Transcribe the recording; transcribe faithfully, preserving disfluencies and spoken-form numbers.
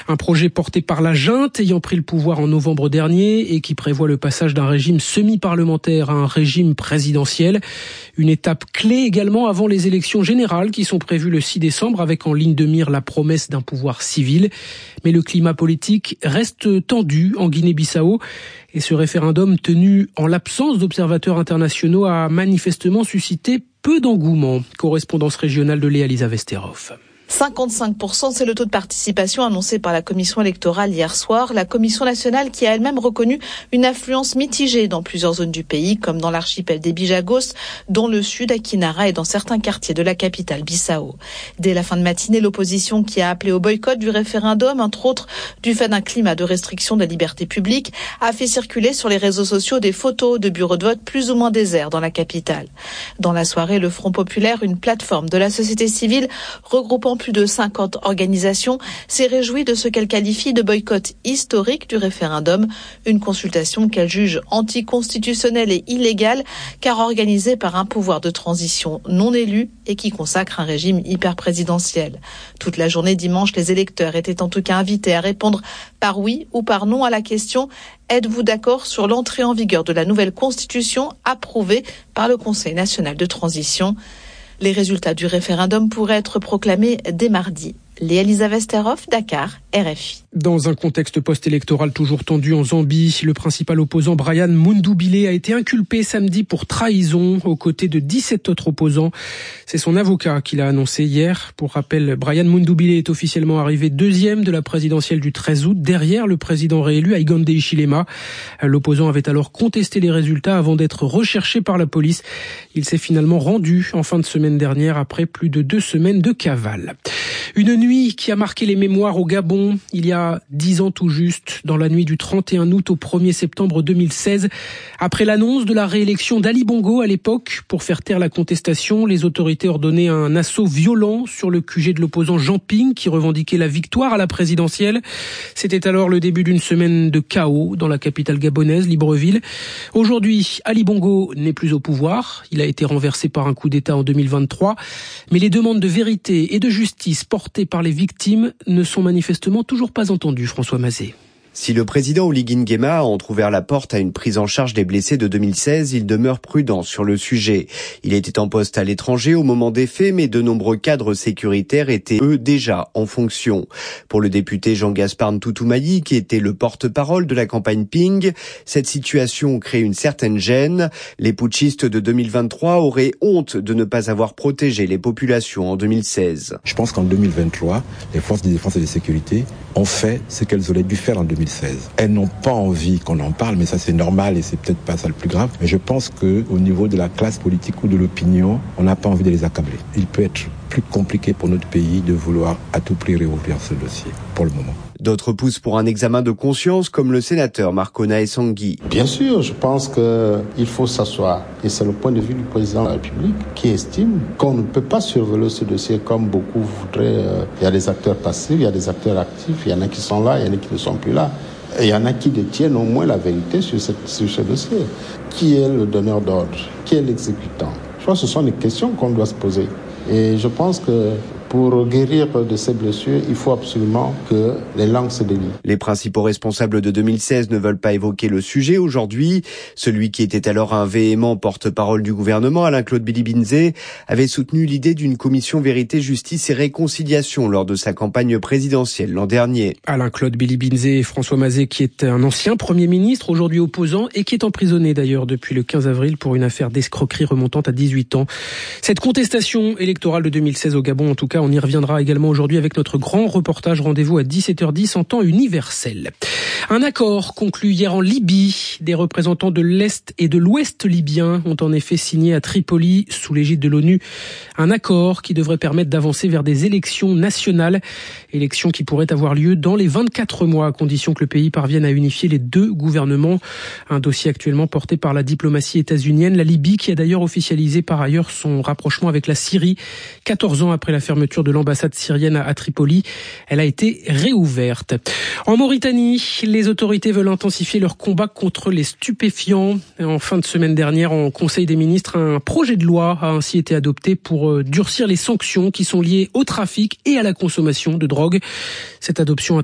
Un projet porté par la junte ayant pris le pouvoir en novembre dernier et qui prévoit le passage d'un régime semi-parlementaire à un régime présidentiel. Une étape clé également avant les élections générales qui sont prévues le six décembre avec en ligne de mire la promesse d'un pouvoir civil. Mais le climat politique reste tendu en Guinée-Bissau et ce référendum tenu en l'absence d'observateurs internationaux a manifestement suscité peu d'engouement. Correspondance régionale de Léa Lisa Vesterhoff. cinquante-cinq pour cent, c'est le taux de participation annoncé par la commission électorale hier soir. La commission nationale qui a elle-même reconnu une affluence mitigée dans plusieurs zones du pays, comme dans l'archipel des Bijagos, dans le sud, à Kinara et dans certains quartiers de la capitale Bissau. Dès la fin de matinée, l'opposition qui a appelé au boycott du référendum, entre autres du fait d'un climat de restriction des libertés publiques, a fait circuler sur les réseaux sociaux des photos de bureaux de vote plus ou moins déserts dans la capitale. Dans la soirée, le Front populaire, une plateforme de la société civile regroupant plus de cinquante organisations, s'est réjouie de ce qu'elle qualifie de boycott historique du référendum, une consultation qu'elle juge anticonstitutionnelle et illégale car organisée par un pouvoir de transition non élu et qui consacre un régime hyper-présidentiel. Toute la journée dimanche, les électeurs étaient en tout cas invités à répondre par oui ou par non à la question « Êtes-vous d'accord sur l'entrée en vigueur de la nouvelle constitution approuvée par le Conseil national de transition ?» Les résultats du référendum pourraient être proclamés dès mardi. Léa Lisa Vesterhoff, Dakar, R F I. Dans un contexte post-électoral toujours tendu en Zambie, le principal opposant Brian Mundubile a été inculpé samedi pour trahison aux côtés de dix-sept autres opposants. C'est son avocat qui l'a annoncé hier. Pour rappel, Brian Mundubile est officiellement arrivé deuxième de la présidentielle du treize août, derrière le président réélu Hakainde Hichilema. L'opposant avait alors contesté les résultats avant d'être recherché par la police. Il s'est finalement rendu en fin de semaine dernière après plus de deux semaines de cavale. Une nuit qui a marqué les mémoires au Gabon, il y a dix ans tout juste, dans la nuit du trente et un août au premier septembre deux mille seize. Après l'annonce de la réélection d'Ali Bongo à l'époque, pour faire taire la contestation, les autorités ordonnaient un assaut violent sur le Q G de l'opposant Jean Ping qui revendiquait la victoire à la présidentielle. C'était alors le début d'une semaine de chaos dans la capitale gabonaise, Libreville. Aujourd'hui, Ali Bongo n'est plus au pouvoir. Il a été renversé par un coup d'État en deux mille vingt-trois. Mais les demandes de vérité et de justice portées par les victimes ne sont manifestement toujours pas entendues, François Mazet. Si le président Oligui Nguema a entrouvert la porte à une prise en charge des blessés de deux mille seize, il demeure prudent sur le sujet. Il était en poste à l'étranger au moment des faits, mais de nombreux cadres sécuritaires étaient eux déjà en fonction. Pour le député Jean-Gaspard Ntoutoumani, qui était le porte-parole de la campagne Ping, cette situation crée une certaine gêne. Les putschistes de deux mille vingt-trois auraient honte de ne pas avoir protégé les populations en deux mille seize. Je pense qu'en deux mille vingt-trois, les forces de défense et de sécurité ont fait ce qu'elles auraient dû faire en deux mille seize. Elles n'ont pas envie qu'on en parle, mais ça c'est normal et c'est peut-être pas ça le plus grave. Mais je pense que au niveau de la classe politique ou de l'opinion, on n'a pas envie de les accabler. Il peut être plus compliqué pour notre pays de vouloir à tout prix réouvrir ce dossier, pour le moment. D'autres poussent pour un examen de conscience, comme le sénateur Marco Naessangui. Bien sûr, je pense qu'il faut s'asseoir. Et c'est le point de vue du président de la République qui estime qu'on ne peut pas survoler ce dossier comme beaucoup voudraient. Il y a des acteurs passifs, il y a des acteurs actifs, il y en a qui sont là, il y en a qui ne sont plus là. Et il y en a qui détiennent au moins la vérité sur, cette, sur ce dossier. Qui est le donneur d'ordre? Qui est l'exécutant? Je crois que ce sont des questions qu'on doit se poser. Et je pense que pour guérir de ces blessures, il faut absolument que les langues se délient. Les principaux responsables de deux mille seize ne veulent pas évoquer le sujet aujourd'hui. Celui qui était alors un véhément porte-parole du gouvernement, Alain-Claude Bilibinze, avait soutenu l'idée d'une commission vérité, justice et réconciliation lors de sa campagne présidentielle l'an dernier. Alain-Claude Bilibinze et François Mazet, qui est un ancien Premier ministre, aujourd'hui opposant, et qui est emprisonné d'ailleurs depuis le quinze avril pour une affaire d'escroquerie remontant à dix-huit ans. Cette contestation électorale de deux mille seize au Gabon, en tout cas, on y reviendra également aujourd'hui avec notre grand reportage. Rendez-vous à dix-sept heures dix en temps universel. Un accord conclu hier en Libye. Des représentants de l'Est et de l'Ouest libyen ont en effet signé à Tripoli, sous l'égide de l'ONU, un accord qui devrait permettre d'avancer vers des élections nationales. Élections qui pourraient avoir lieu dans les vingt-quatre mois, à condition que le pays parvienne à unifier les deux gouvernements. Un dossier actuellement porté par la diplomatie états-unienne. La Libye, qui a d'ailleurs officialisé par ailleurs son rapprochement avec la Syrie, quatorze ans après la fermeture de l'ambassade syrienne à Tripoli. Elle a été réouverte. En Mauritanie, les autorités veulent intensifier leur combat contre les stupéfiants. En fin de semaine dernière, en Conseil des ministres, un projet de loi a ainsi été adopté pour durcir les sanctions qui sont liées au trafic et à la consommation de drogue. Cette adoption